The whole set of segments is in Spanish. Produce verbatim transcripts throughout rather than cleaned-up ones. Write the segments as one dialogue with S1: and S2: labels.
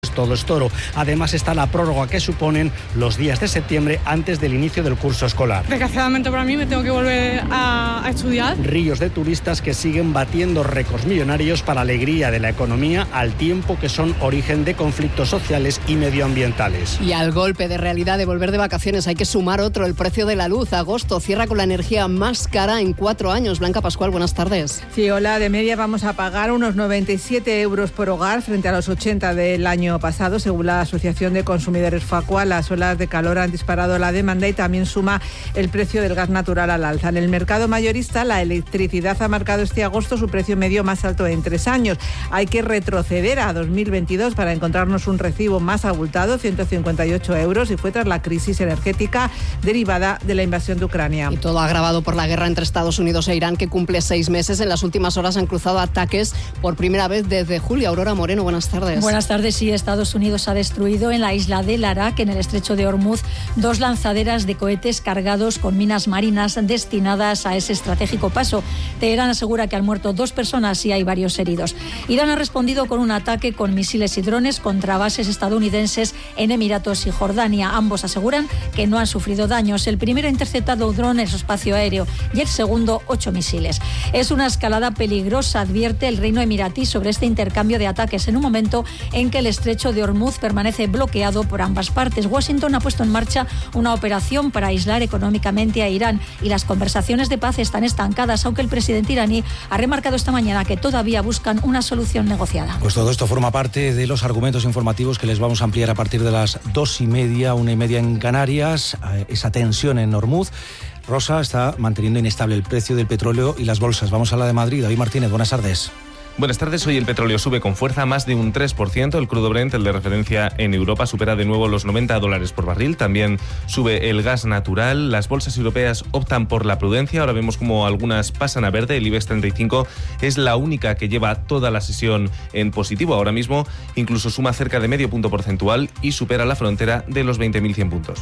S1: Todo es toro. Además está la prórroga que suponen los días de septiembre antes del inicio del curso escolar.
S2: Desgraciadamente para mí me tengo que volver a, a estudiar.
S1: Ríos de turistas que siguen batiendo récords millonarios para alegría de la economía al tiempo que son origen de conflictos sociales y medioambientales.
S3: Y al golpe de realidad de volver de vacaciones hay que sumar otro, el precio de la luz. Agosto cierra con la energía más cara en cuatro años. Blanca Pascual, buenas tardes.
S4: Sí, hola, de media vamos a pagar unos noventa y siete euros por hogar frente a los ochenta del año pasado, según la Asociación de Consumidores Facua. Las olas de calor han disparado la demanda y también suma el precio del gas natural al alza. En el mercado mayorista, la electricidad ha marcado este agosto su precio medio más alto en tres años. Hay que retroceder a dos mil veintidós para encontrarnos un recibo más abultado, ciento cincuenta y ocho euros, y fue tras la crisis energética derivada de la invasión de Ucrania.
S3: Y todo agravado por la guerra entre Estados Unidos e Irán, que cumple seis meses. En las últimas horas han cruzado ataques por primera vez desde julio. Aurora Moreno, buenas tardes.
S5: Buenas tardes. Sí, Estados Unidos ha destruido en la isla de Larak, en el estrecho de Hormuz, dos lanzaderas de cohetes cargados con minas marinas destinadas a ese estratégico paso. Teherán asegura que han muerto dos personas y hay varios heridos. Irán ha respondido con un ataque con misiles y drones contra bases estadounidenses en Emiratos y Jordania. Ambos aseguran que no han sufrido daños. El primero ha interceptado drones en su espacio aéreo y el segundo ocho misiles. Es una escalada peligrosa, advierte el Reino Emiratí sobre este intercambio de ataques en un momento en que el estrecho de Hormuz permanece bloqueado por ambas partes. Washington ha puesto en marcha una operación para aislar económicamente a Irán y las conversaciones de paz están estancadas, aunque el presidente iraní ha remarcado esta mañana que todavía buscan una solución negociada.
S6: Pues todo esto forma parte de los argumentos informativos que les vamos a ampliar a partir de las dos y media, una y media en Canarias. Esa tensión en Hormuz. Rosa está manteniendo inestable el precio del petróleo y las bolsas. Vamos a la de Madrid. David Martínez, buenas tardes.
S7: Buenas tardes. Hoy el petróleo sube con fuerza más de un tres por ciento. El crudo Brent, el de referencia en Europa, supera de nuevo los noventa dólares por barril. También sube el gas natural. Las bolsas europeas optan por la prudencia. Ahora vemos como algunas pasan a verde. El IBEX treinta y cinco es la única que lleva toda la sesión en positivo. Ahora mismo incluso suma cerca de medio punto porcentual y supera la frontera de los veinte mil cien puntos.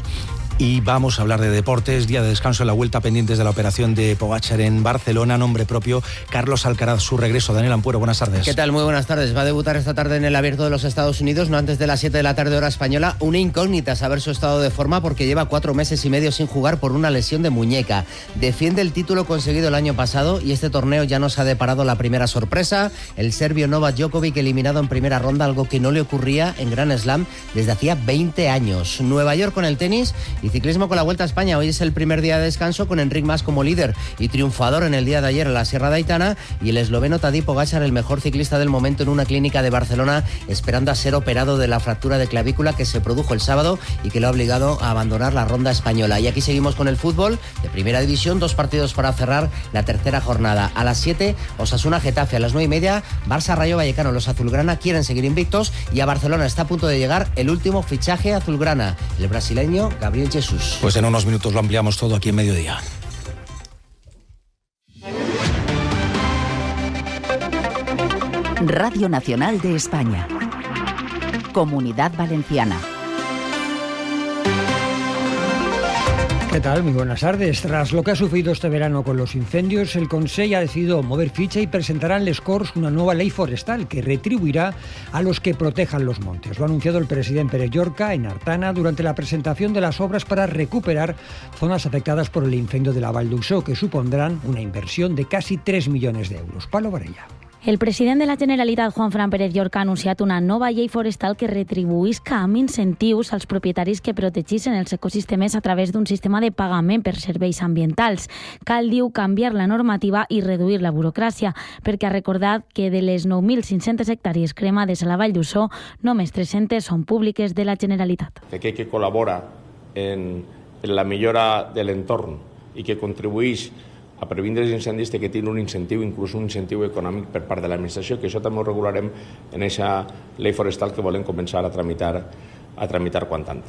S6: Y vamos a hablar de deportes. Día de descanso en la Vuelta, pendientes de la operación de Pogačar en Barcelona. Nombre propio, Carlos Alcaraz, su regreso. Daniel Ampuero, buenas tardes.
S8: ¿Qué tal? Muy buenas tardes. Va a debutar esta tarde en el Abierto de los Estados Unidos, no antes de las siete de la tarde hora española. Una incógnita saber su estado de forma porque lleva cuatro meses y medio sin jugar por una lesión de muñeca. Defiende el título conseguido el año pasado y este torneo ya nos ha deparado la primera sorpresa. El serbio Novak Djokovic eliminado en primera ronda, algo que no le ocurría en Grand Slam desde hacía veinte años. Nueva York con el tenis y ciclismo con la Vuelta a España. Hoy es el primer día de descanso con Enric Mas como líder y triunfador en el día de ayer en la Sierra de Aitana y el esloveno Tadej Pogačar, el mejor ciclista del momento, en una clínica de Barcelona esperando a ser operado de la fractura de clavícula que se produjo el sábado y que lo ha obligado a abandonar la ronda española. Y aquí seguimos con el fútbol de Primera División, dos partidos para cerrar la tercera jornada. A las siete, Osasuna Getafe. A las nueve y media, Barça Rayo Vallecano. Los azulgrana quieren seguir invictos y a Barcelona está a punto de llegar el último fichaje azulgrana, el brasileño Gabriel Jesús.
S6: Pues en unos minutos lo ampliamos todo aquí en Mediodía.
S9: Radio Nacional de España. Comunidad Valenciana.
S10: ¿Qué tal? Muy buenas tardes. Tras lo que ha sufrido este verano con los incendios, el Consell ha decidido mover ficha y presentará en les Corts una nueva ley forestal que retribuirá a los que protejan los montes. Lo ha anunciado el presidente Pere Llorca en Artana durante la presentación de las obras para recuperar zonas afectadas por el incendio de la Vall d'Uixó, que supondrán una inversión de casi tres milions d'euros. Palo Varela.
S11: El president de la Generalitat, Juan Fran Pérez Llorca, ha anunciat una nova llei forestal que retribuïsca amb incentius als propietaris que protegeixen els ecosistemes a través d'un sistema de pagament per serveis ambientals. Cal, diu, canviar la normativa i reduir la burocràcia, perquè ha recordat que de les nou mil cinc-centes hectàrees cremades a la Vall d'Uixó, només tres-centes són públiques de la Generalitat.
S12: Que, que col·labora en, en la millora de l'entorn i que contribueix a previndre els incendis té que tenir un incentiu, inclús un incentiu econòmic per part de l'administració, que això també ho regularem en aquesta llei forestal que volem començar a tramitar, a tramitar quant antes.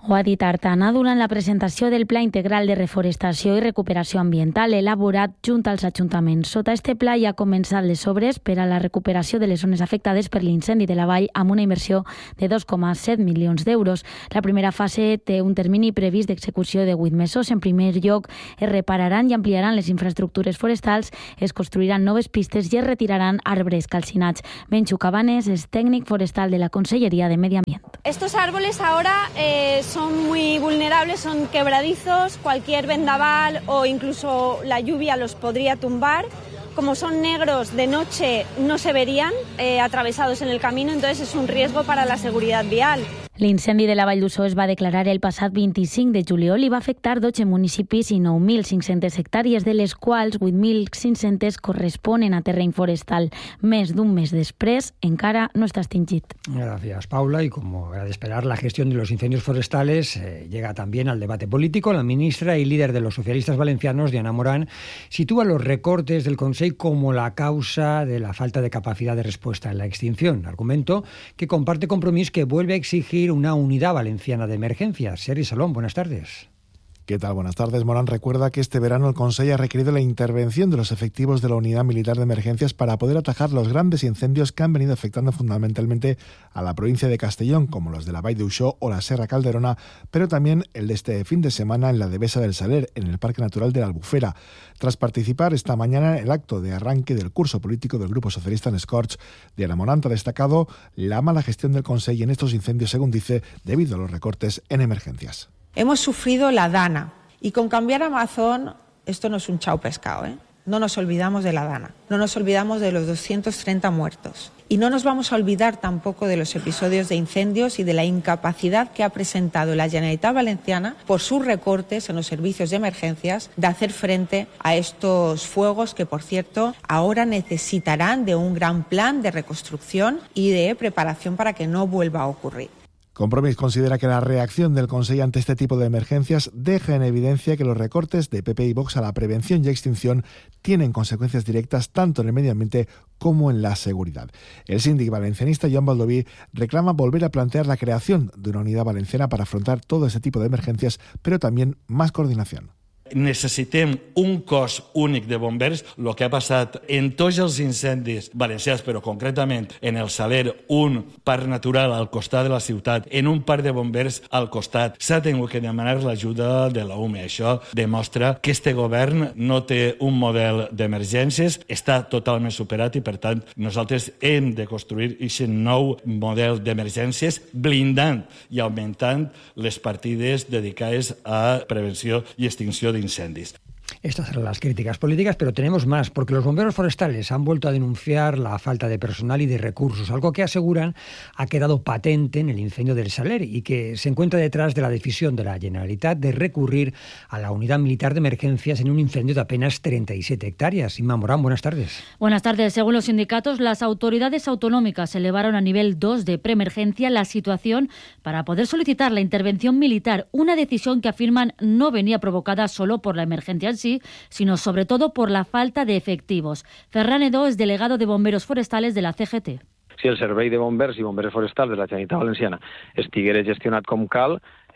S11: Ho ha dit Artana durant la presentació del Pla Integral de Reforestació i Recuperació Ambiental elaborat junt als ajuntaments. Sota este pla ja ha començat les obres per a la recuperació de les zones afectades per l'incendi de la vall amb una inversió de dos coma set milions d'euros. La primera fase té un termini previst d'execució de vuit mesos. En primer lloc, es repararan i ampliaran les infraestructures forestals, es construiran noves pistes i es retiraran arbres calcinats. Benxu Cabanes és tècnic forestal de la Conselleria de Medi Ambient.
S13: Estos árboles ahora eh, son muy vulnerables, son quebradizos, cualquier vendaval o incluso la lluvia los podría tumbar. Como son negros, de noche no se verían eh, atravesados en el camino, entonces es un riesgo para la seguridad vial.
S11: L'incendi de la Vall d'Uixó es va declarar el passat vint-i-cinc de juliol i va afectar dotze municipis i nou mil cinc-centes hectàrees, de les quals vuit mil cinc-centes corresponen a terreny forestal. Més d'un mes després, encara no està extingit.
S10: Gracias, Paula. Y como era de esperar, la gestión de los incendios forestales eh, llega también al debate político. La ministra y líder de los socialistas valencianos, Diana Morán, sitúa los recortes del Consell como la causa de la falta de capacidad de respuesta en la extinción. Argumento que comparte Compromís, que vuelve a exigir una unidad valenciana de emergencias. Sergi Salón, buenas tardes.
S14: ¿Qué tal? Buenas tardes. Morán recuerda que este verano el Consell ha requerido la intervención de los efectivos de la Unidad Militar de Emergencias para poder atajar los grandes incendios que han venido afectando fundamentalmente a la provincia de Castellón, como los de la Vall d'Uixó o la Serra Calderona, pero también el de este fin de semana en la Devesa del Saler, en el Parque Natural de la Albufera. Tras participar esta mañana en el acto de arranque del curso político del Grupo Socialista en Escorts, Diana Morán ha destacado la mala gestión del Consell en estos incendios, según dice, debido a los recortes en emergencias.
S15: Hemos sufrido la Dana y con cambiar Amazon esto no es un chao pescado, ¿eh? No nos olvidamos de la Dana, no nos olvidamos de los doscientos treinta muertos y no nos vamos a olvidar tampoco de los episodios de incendios y de la incapacidad que ha presentado la Generalitat Valenciana por sus recortes en los servicios de emergencias de hacer frente a estos fuegos que, por cierto, ahora necesitarán de un gran plan de reconstrucción y de preparación para que no vuelva a ocurrir.
S14: Compromís considera que la reacción del Consell ante este tipo de emergencias deja en evidencia que los recortes de P P y Vox a la prevención y extinción tienen consecuencias directas tanto en el medio ambiente como en la seguridad. El síndic valencianista Joan Baldoví reclama volver a plantear la creación de una unidad valenciana para afrontar todo ese tipo de emergencias, pero también más coordinación.
S16: Necessitem un cos únic de bombers. El que ha passat en tots els incendis valencians, però concretament en el Saler, un parc natural al costat de la ciutat, en un parc de bombers al costat, s'ha tingut que demanar l'ajuda de la U M E. Això demostra que este govern no té un model d'emergències, està totalment superat i, per tant, nosaltres hem de construir aquest nou model d'emergències blindant i augmentant les partides dedicades a prevenció i extinció de incendios.
S10: Estas eran las críticas políticas, pero tenemos más, porque los bomberos forestales han vuelto a denunciar la falta de personal y de recursos, algo que aseguran ha quedado patente en el incendio del Saler y que se encuentra detrás de la decisión de la Generalitat de recurrir a la Unidad Militar de Emergencias en un incendio de apenas treinta y siete hectáreas. Inma Morán, buenas tardes.
S17: Buenas tardes. Según los sindicatos, las autoridades autonómicas elevaron a nivel dos de preemergencia la situación para poder solicitar la intervención militar, una decisión que afirman no venía provocada solo por la emergencia en sí, sino sobre todo por la falta de efectivos. Ferran Edó es delegado de Bomberos Forestales de la C G T.
S18: Si el servei de bombers i bombers forestals de la Generalitat Valenciana estiguera gestionat com cal,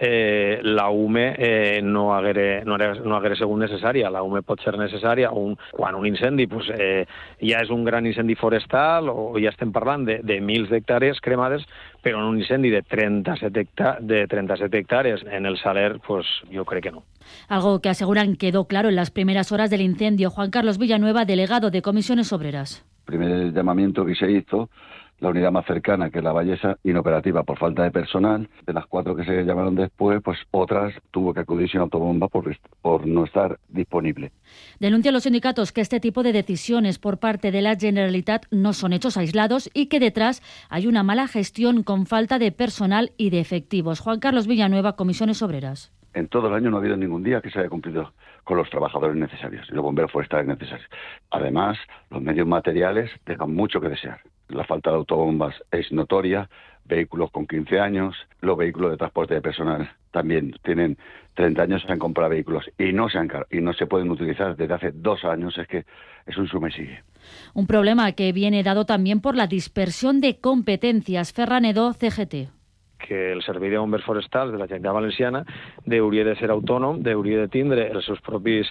S18: eh, la U M E eh, no, haguera, no, haguera, no haguera sigut necessària. La U M E pot ser necessària un, quan un incendi pues, eh, ja és un gran incendi forestal o ja estem parlant de, de mils d'hectàrees cremades, però en un incendi de trenta-set, hectà- de trenta-set hectàrees en el Saler, pues, jo crec que no.
S17: Algo que aseguran quedó claro en las primeras horas del incendio. Juan Carlos Villanueva, delegado de Comisiones Obreras.
S19: El primer llamamiento que se hizo, la unidad más cercana, que es la Vallesa, inoperativa por falta de personal. De las cuatro que se llamaron después, pues otras tuvo que acudir sin autobomba por, por no estar disponible.
S17: Denuncian los sindicatos que este tipo de decisiones por parte de la Generalitat no son hechos aislados y que detrás hay una mala gestión con falta de personal y de efectivos. Juan Carlos Villanueva, Comisiones Obreras.
S19: En todo el año no ha habido ningún día que se haya cumplido con los trabajadores necesarios y los bomberos forestales necesarios. Además, los medios materiales dejan mucho que desear. La falta de autobombas es notoria, vehículos con quince años, los vehículos de transporte de personal también tienen treinta años, se han comprado vehículos y no se han y no se pueden utilizar desde hace dos años, es que es un suma y sigue.
S17: Un problema que viene dado también por la dispersión de competencias. Ferran Edó, C G T.
S18: que el servei de bombers forestals de la Generalitat Valenciana hauria de ser autònom, hauria de tindre els seus propis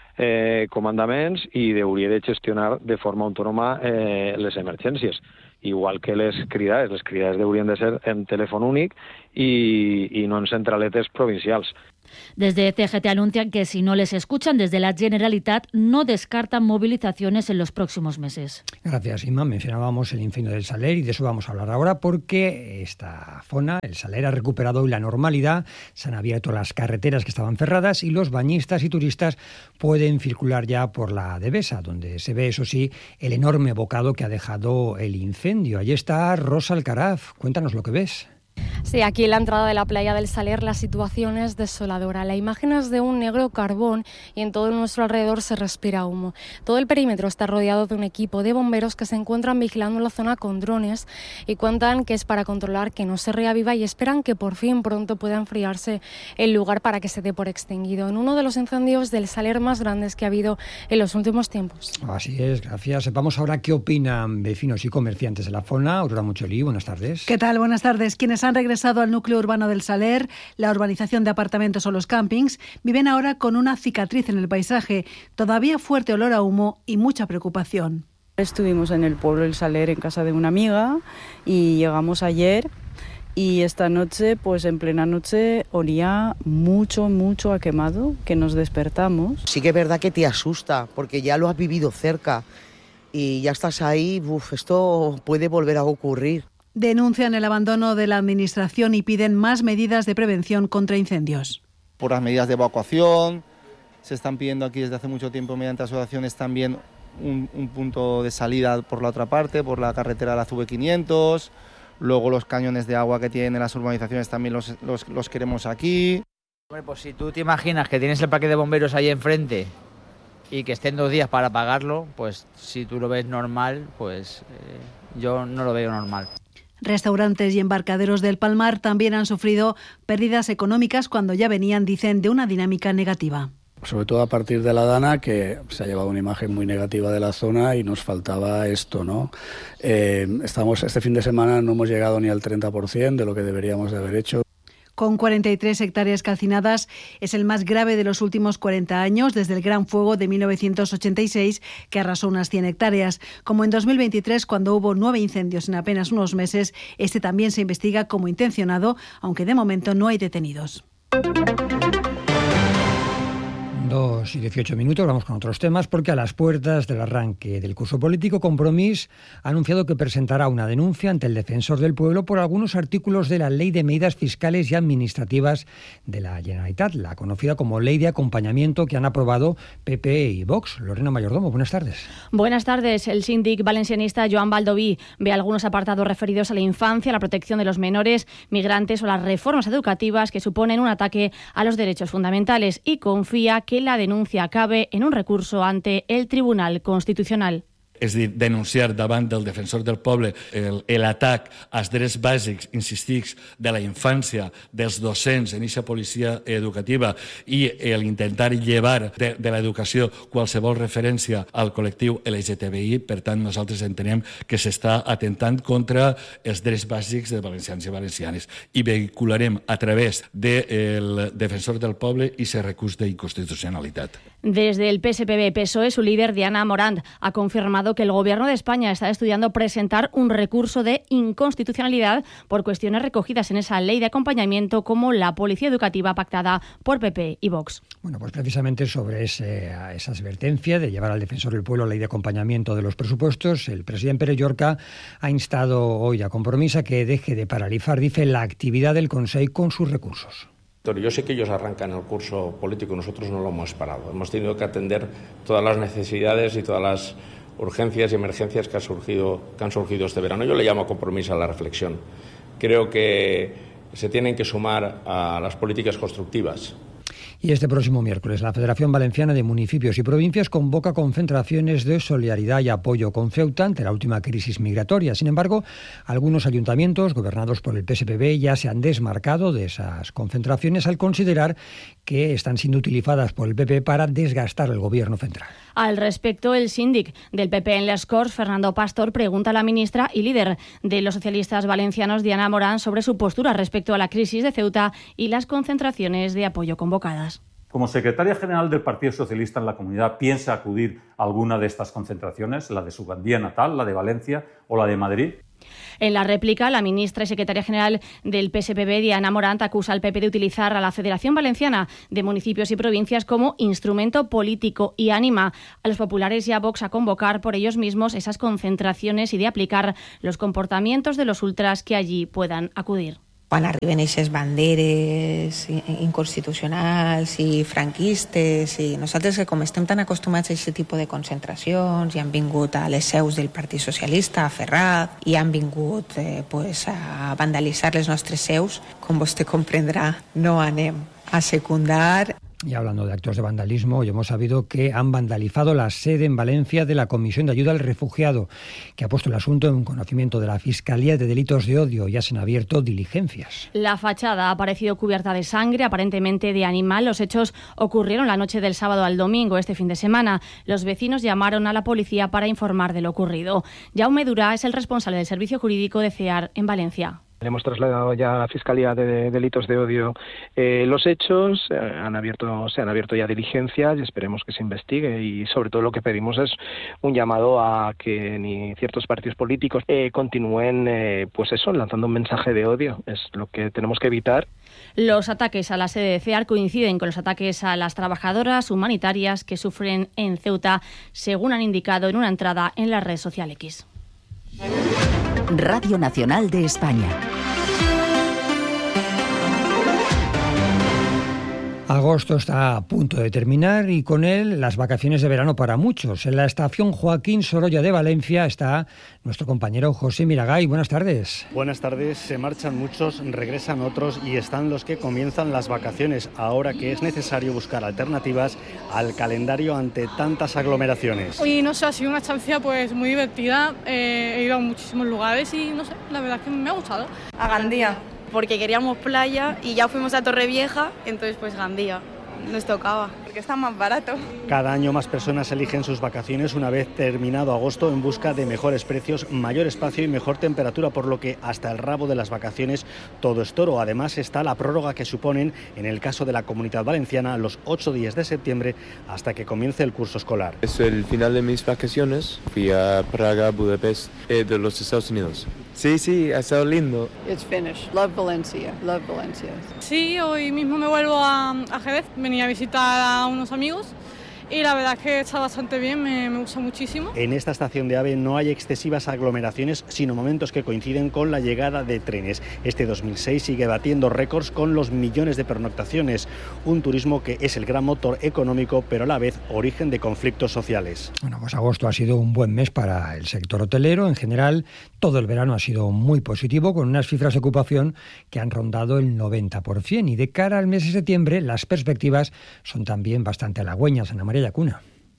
S18: eh, comandaments i hauria de gestionar de forma autònoma eh, les emergències. Igual que les cridades, les cridades haurien de ser en telèfon únic i, i no en centraletes provincials.
S17: Desde C G T anuncian que si no les escuchan desde la Generalitat no descartan movilizaciones en los próximos meses.
S10: Gracias, Inma. Mencionábamos el incendio del Saler y de eso vamos a hablar ahora porque esta zona, el Saler, ha recuperado hoy la normalidad, se han abierto las carreteras que estaban cerradas y los bañistas y turistas pueden circular ya por la Devesa, donde se ve, eso sí, el enorme bocado que ha dejado el incendio. Allí está Rosa Alcaraz. Cuéntanos lo que ves.
S20: Sí, aquí en la entrada de la playa del Saler la situación es desoladora. La imagen es de un negro carbón y en todo nuestro alrededor se respira humo. Todo el perímetro está rodeado de un equipo de bomberos que se encuentran vigilando la zona con drones y cuentan que es para controlar que no se reaviva y esperan que por fin pronto pueda enfriarse el lugar para que se dé por extinguido. En uno de los incendios del Saler más grandes que ha habido en los últimos tiempos.
S10: Así es, gracias. Vamos ahora qué opinan vecinos y comerciantes de la zona. Aurora Mucholí, buenas tardes.
S21: ¿Qué tal? Buenas tardes. Quienes han regresado al núcleo urbano del Saler, la urbanización de apartamentos o los campings, viven ahora con una cicatriz en el paisaje, todavía fuerte olor a humo y mucha preocupación.
S22: Estuvimos en el pueblo del Saler en casa de una amiga y llegamos ayer y esta noche, pues en plena noche, olía mucho, mucho a quemado, que nos despertamos.
S23: Sí que es verdad que te asusta porque ya lo has vivido cerca y ya estás ahí, uf, esto puede volver a ocurrir.
S21: Denuncian el abandono de la administración y piden más medidas de prevención contra incendios.
S24: Por las medidas de evacuación, se están pidiendo aquí desde hace mucho tiempo mediante asociaciones también un, un punto de salida por la otra parte, por la carretera de la C V quinientos, luego los cañones de agua que tienen en las urbanizaciones también los, los, los queremos aquí.
S25: Hombre, pues si tú te imaginas que tienes el parque de bomberos ahí enfrente y que estén dos días para apagarlo, pues si tú lo ves normal, pues eh, yo no lo veo normal.
S21: Restaurantes y embarcaderos del Palmar también han sufrido pérdidas económicas cuando ya venían, dicen, de una dinámica negativa.
S26: Sobre todo a partir de la Dana, que se ha llevado una imagen muy negativa de la zona y nos faltaba esto, ¿no? Eh, estamos, este fin de semana no hemos llegado ni al treinta por ciento de lo que deberíamos de haber hecho.
S21: Con cuarenta y tres hectáreas calcinadas, es el más grave de los últimos cuarenta años, desde el Gran Fuego de mil novecientos ochenta y seis, que arrasó unas cien hectáreas. Como en dos mil veintitrés, cuando hubo nueve incendios en apenas unos meses, este también se investiga como intencionado, aunque de momento no hay detenidos.
S10: Dos y dieciocho minutos, vamos con otros temas, porque a las puertas del arranque del curso político, Compromís ha anunciado que presentará una denuncia ante el Defensor del Pueblo por algunos artículos de la Ley de Medidas Fiscales y Administrativas de la Generalitat, la conocida como Ley de Acompañamiento, que han aprobado P P y Vox. Lorena Mayordomo, buenas tardes.
S27: Buenas tardes. El síndic valencianista Joan Baldoví ve algunos apartados referidos a la infancia, la protección de los menores, migrantes o las reformas educativas que suponen un ataque a los derechos fundamentales y confía que la denuncia acabe en un recurso ante el Tribunal Constitucional.
S16: És a dir, denunciar davant del Defensor del Poble l'atac als drets bàsics, insistix, de la infància, dels docents en aquesta policia educativa i l'intentar llevar de, de l'educació qualsevol referència al col·lectiu L G T B I. Per tant, nosaltres entenem que s'està atentant contra els drets bàsics de valencians i valencianes i vehicularem a través del Defensor del Poble i ese recurs d'inconstitucionalitat.
S27: Desde el P S P B P S O E, su líder Diana Morant ha confirmado que el Gobierno de España está estudiando presentar un recurso de inconstitucionalidad por cuestiones recogidas en esa ley de acompañamiento como la policía educativa pactada por P P y Vox.
S10: Bueno, pues precisamente sobre ese, esa advertencia de llevar al Defensor del Pueblo la ley de acompañamiento de los presupuestos, el presidente Pere Llorca ha instado hoy a Compromís a que deje de paralizar, dice, la actividad del Consejo con sus recursos.
S12: Yo sé que ellos arrancan el curso político, nosotros no lo hemos parado. Hemos tenido que atender todas las necesidades y todas las urgencias y emergencias que, ha surgido, que han surgido este verano. Yo le llamo compromiso a la reflexión. Creo que se tienen que sumar a las políticas constructivas
S10: Y este próximo miércoles, la Federación Valenciana de Municipios y Provincias convoca concentraciones de solidaridad y apoyo con Ceuta ante la última crisis migratoria. Sin embargo, algunos ayuntamientos gobernados por el P S P B ya se han desmarcado de esas concentraciones al considerar que están siendo utilizadas por el P P para desgastar el gobierno central.
S27: Al respecto, el síndic del P P en Les Corts, Fernando Pastor, pregunta a la ministra y líder de los socialistas valencianos, Diana Morán, sobre su postura respecto a la crisis de Ceuta y las concentraciones de apoyo convocadas.
S1: Como secretaria general del Partido Socialista en la comunidad, ¿piensa acudir a alguna de estas concentraciones, la de su Gandía natal, la de Valencia o la de Madrid?
S27: En la réplica, la ministra y secretaria general del P S P B, Diana Morant, acusa al P P de utilizar a la Federación Valenciana de Municipios y Provincias como instrumento político y anima a los populares y a Vox a convocar por ellos mismos esas concentraciones y de aplicar los comportamientos de los ultras que allí puedan acudir.
S15: Quan arriben aquestes banderes inconstitucionals i franquistes, i nosaltres que com estem tan acostumats a aquest tipus de concentracions i han vingut a les seus del Partit Socialista, a Ferrat, i han vingut eh, pues, a vandalitzar les nostres seus, com vostè comprendrà, no anem a secundar.
S10: Y hablando de actos de vandalismo, hoy hemos sabido que han vandalizado la sede en Valencia de la Comisión de Ayuda al Refugiado, que ha puesto el asunto en conocimiento de la Fiscalía de Delitos de Odio. Ya se han abierto diligencias.
S27: La fachada ha aparecido cubierta de sangre, aparentemente de animal. Los hechos ocurrieron la noche del sábado al domingo, este fin de semana. Los vecinos llamaron a la policía para informar de lo ocurrido. Jaume Durá es el responsable del Servicio Jurídico de CEAR en Valencia.
S2: Le hemos trasladado ya a la Fiscalía de Delitos de Odio eh, los hechos, eh, han abierto, se han abierto ya diligencias y esperemos que se investigue, y sobre todo lo que pedimos es un llamado a que ni ciertos partidos políticos eh, continúen eh, pues eso, lanzando un mensaje de odio, es lo que tenemos que evitar.
S27: Los ataques a la sede de CEAR coinciden con los ataques a las trabajadoras humanitarias que sufren en Ceuta, según han indicado en una entrada en la red social X.
S9: Radio Nacional de España.
S10: Agosto está a punto de terminar y con él las vacaciones de verano para muchos. En la estación Joaquín Sorolla de Valencia está nuestro compañero José Miragay. Buenas tardes.
S3: Buenas tardes. Se marchan muchos, regresan otros y están los que comienzan las vacaciones, ahora que es necesario buscar alternativas al calendario ante tantas aglomeraciones.
S4: Y no sé, ha sido una estancia pues muy divertida. Eh, he ido a muchísimos lugares y no sé, la verdad es que me ha gustado.
S5: A Gandía, porque queríamos playa y ya fuimos a Torrevieja, entonces pues Gandía nos tocaba, porque está más barato.
S3: Cada año más personas eligen sus vacaciones una vez terminado agosto en busca de mejores precios, mayor espacio y mejor temperatura, por lo que hasta el rabo de las vacaciones todo es toro. Además está la prórroga que suponen, en el caso de la Comunidad Valenciana, los ocho días de septiembre hasta que comience el curso escolar.
S7: Es el final de mis vacaciones. Fui a Praga, Budapest, eh, de los Estados Unidos. Sí, sí, ha estado lindo.
S8: It's finished. Love Valencia. Love Valencia.
S4: Sí, hoy mismo me vuelvo a, a Jerez. Venía a visitar a unos amigos y la verdad es que está bastante bien, me, me gusta muchísimo.
S3: En esta estación de AVE no hay excesivas aglomeraciones, sino momentos que coinciden con la llegada de trenes. Este dos mil seis sigue batiendo récords con los millones de pernoctaciones, un turismo que es el gran motor económico, pero a la vez origen de conflictos sociales.
S10: Bueno, pues agosto ha sido un buen mes para el sector hotelero. En general, todo el verano ha sido muy positivo, con unas cifras de ocupación que han rondado el noventa por ciento. Y de cara al mes de septiembre, las perspectivas son también bastante halagüeñas. Ana María Yacuna.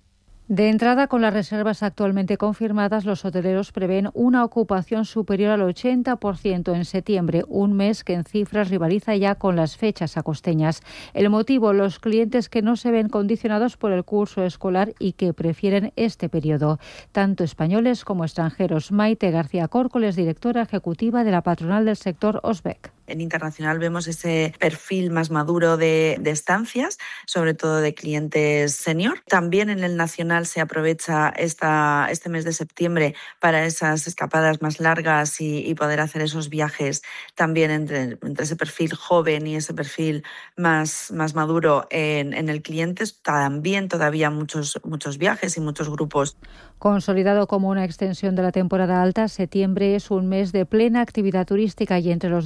S28: De entrada, con las reservas actualmente confirmadas, los hoteleros prevén una ocupación superior al ochenta por ciento en septiembre, un mes que en cifras rivaliza ya con las fechas acosteñas. El motivo, los clientes que no se ven condicionados por el curso escolar y que prefieren este periodo, tanto españoles como extranjeros. Maite García Córcoles, directora ejecutiva de la patronal del sector Osbec.
S29: En internacional vemos ese perfil más maduro de, de estancias, sobre todo de clientes senior. También en el nacional se aprovecha esta, este mes de septiembre para esas escapadas más largas y, y poder hacer esos viajes también entre, entre ese perfil joven y ese perfil más, más maduro en, en el cliente. También todavía muchos, muchos viajes y muchos grupos.
S28: Consolidado como una extensión de la temporada alta, septiembre es un mes de plena actividad turística y entre los destinos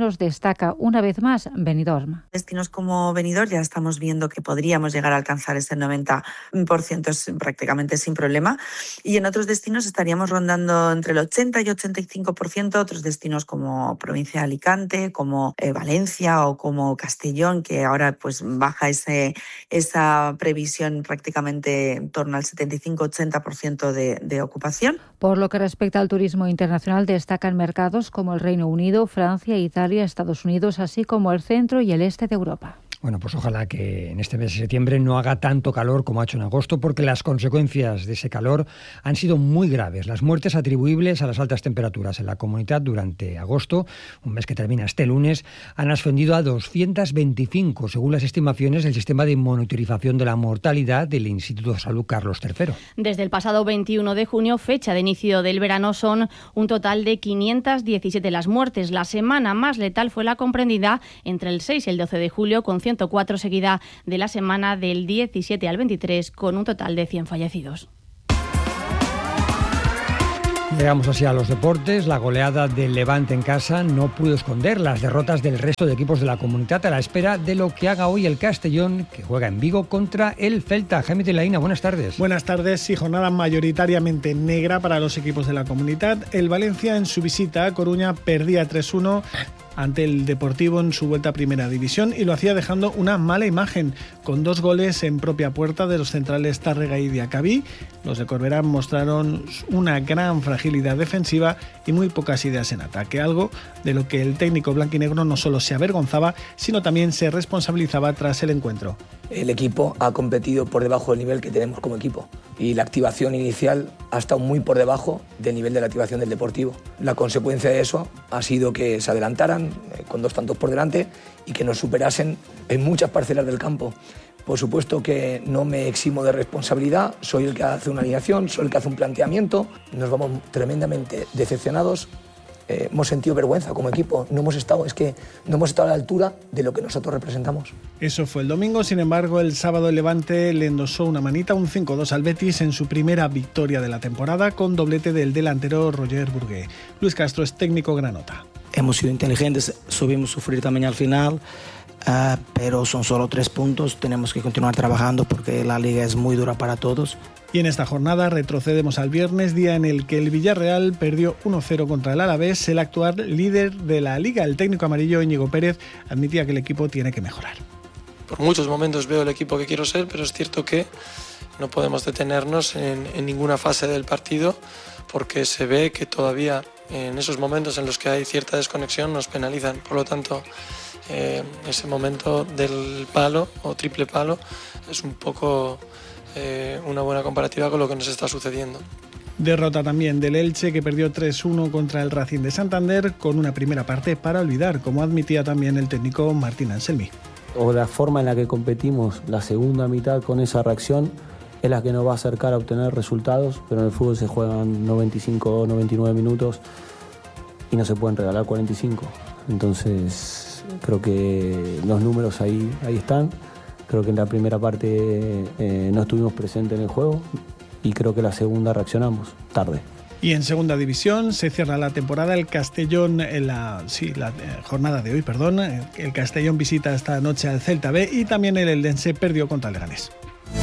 S28: pasajeros, destaca una vez más Benidorm.
S29: Destinos como Benidorm ya estamos viendo que podríamos llegar a alcanzar ese noventa por ciento prácticamente sin problema, y en otros destinos estaríamos rondando entre el ochenta y ochenta y cinco por ciento, otros destinos como provincia de Alicante, como eh, Valencia o como Castellón, que ahora pues baja ese, esa previsión prácticamente en torno al setenta y cinco a ochenta por ciento de, de ocupación.
S28: Por lo que respecta al turismo internacional, destacan mercados como el Reino Unido, Francia, Italia, Estados Unidos, así como el centro y el este de Europa.
S10: Bueno, pues ojalá que en este mes de septiembre no haga tanto calor como ha hecho en agosto, porque las consecuencias de ese calor han sido muy graves. Las muertes atribuibles a las altas temperaturas en la comunidad durante agosto, un mes que termina este lunes, han ascendido a doscientos veinticinco, según las estimaciones del sistema de monitorización de la mortalidad del Instituto de Salud Carlos tercero.
S27: Desde el pasado veintiuno de junio, fecha de inicio del verano, son un total de quinientas diecisiete las muertes. La semana más letal fue la comprendida entre el seis y el doce de julio, con ciento cuatro, seguida de la semana del diecisiete al veintitrés, con un total de cien fallecidos.
S10: Llegamos así a los deportes. La goleada del Levante en casa no pudo esconder las derrotas del resto de equipos de la comunidad a la espera de lo que haga hoy el Castellón, que juega en Vigo contra el Celta. Jaime Telaína, buenas tardes.
S6: Buenas tardes. Sí, jornada mayoritariamente negra para los equipos de la comunidad. El Valencia, en su visita a Coruña, perdía tres uno ante el Deportivo en su vuelta a Primera División, y lo hacía dejando una mala imagen, con dos goles en propia puerta de los centrales Tárrega y Diacabí. Los de Corberán mostraron una gran fragilidad defensiva y muy pocas ideas en ataque, algo de lo que el técnico blanquinegro no solo se avergonzaba, sino también se responsabilizaba tras el encuentro.
S11: El equipo ha competido por debajo del nivel que tenemos como equipo, y la activación inicial ha estado muy por debajo del nivel de la activación del Deportivo. La consecuencia de eso ha sido que se adelantaran eh, con dos tantos por delante y que nos superasen en muchas parcelas del campo. Por supuesto que no me eximo de responsabilidad, soy el que hace una alineación, soy el que hace un planteamiento. Nos vamos tremendamente decepcionados. Eh, hemos sentido vergüenza como equipo, no hemos estado, es que no hemos estado a la altura de lo que nosotros representamos.
S6: Eso fue el domingo. Sin embargo, el sábado el Levante le endosó una manita, un cinco dos al Betis en su primera victoria de la temporada, con doblete del delantero Roger Bourgué. Luis Castro es técnico granota.
S13: Hemos sido inteligentes, subimos sufrir también al final, uh, pero son solo tres puntos, tenemos que continuar trabajando porque la liga es muy dura para todos.
S6: Y en esta jornada retrocedemos al viernes, día en el que el Villarreal perdió uno cero contra el Alavés, el actual líder de la liga. El técnico amarillo Íñigo Pérez admitía que el equipo tiene que mejorar.
S14: Por muchos momentos veo el equipo que quiero ser, pero es cierto que no podemos detenernos en, en ninguna fase del partido, porque se ve que todavía en esos momentos en los que hay cierta desconexión nos penalizan. Por lo tanto, eh, ese momento del palo o triple palo es un poco eh, una buena comparativa con lo que nos está sucediendo.
S6: Derrota también del Elche, que perdió tres uno contra el Racing de Santander, con una primera parte para olvidar, como admitía también el técnico Martín Anselmi.
S17: O la forma en la que competimos la segunda mitad con esa reacción es la que nos va a acercar a obtener resultados, pero en el fútbol se juegan noventa y cinco o noventa y nueve minutos y no se pueden regalar cuarenta y cinco. Entonces creo que los números ahí, ahí están. Creo que en la primera parte eh, no estuvimos presentes en el juego y creo que la segunda reaccionamos tarde.
S6: Y en segunda división se cierra la temporada. El Castellón, en la, sí, la eh, jornada de hoy, perdón. El Castellón visita esta noche al Celta B, y también el Eldense perdió contra el Leganés.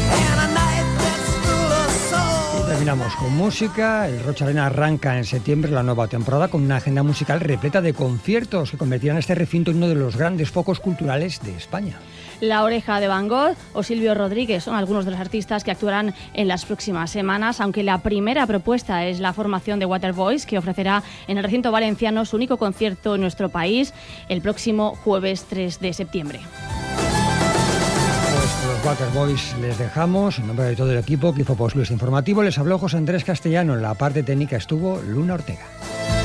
S10: Terminamos con música. El Rocha Arena arranca en septiembre la nueva temporada con una agenda musical repleta de conciertos que convertirán este recinto en uno de los grandes focos culturales de España.
S27: La Oreja de Van Gogh o Silvio Rodríguez son algunos de los artistas que actuarán en las próximas semanas, aunque la primera propuesta es la formación de Waterboys, que ofrecerá en el recinto valenciano su único concierto en nuestro país el próximo jueves tres de septiembre.
S10: Los Waterboys les dejamos. En nombre de todo el equipo que hizo posible este informativo, les habló José Andrés Castellano. En la parte técnica estuvo Luna Ortega.